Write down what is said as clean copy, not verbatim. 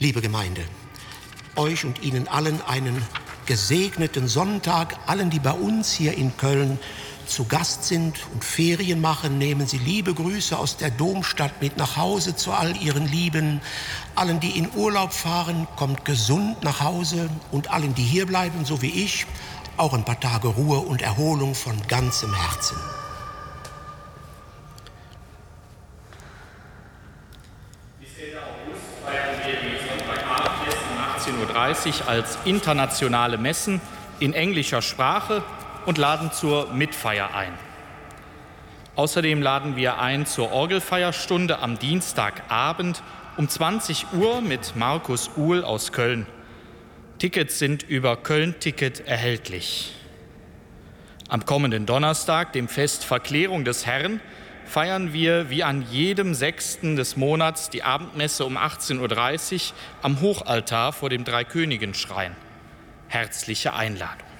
Liebe Gemeinde, euch und Ihnen allen einen gesegneten Sonntag. Allen, die bei uns hier in Köln zu Gast sind und Ferien machen, nehmen Sie liebe Grüße aus der Domstadt mit nach Hause zu all Ihren Lieben. Allen, die in Urlaub fahren, kommt gesund nach Hause. Und allen, die hier bleiben, so wie ich, auch ein paar Tage Ruhe und Erholung von ganzem Herzen. Um 18:30 Uhr als internationale Messen in englischer Sprache und laden zur Mitfeier ein. Außerdem laden wir ein zur Orgelfeierstunde am Dienstagabend um 20 Uhr mit Markus Uhl aus Köln. Tickets sind über Köln-Ticket erhältlich. Am kommenden Donnerstag, dem Fest Verklärung des Herrn, feiern wir wie an jedem 6. des Monats die Abendmesse um 18:30 Uhr am Hochaltar vor dem Dreikönigenschrein. Herzliche Einladung.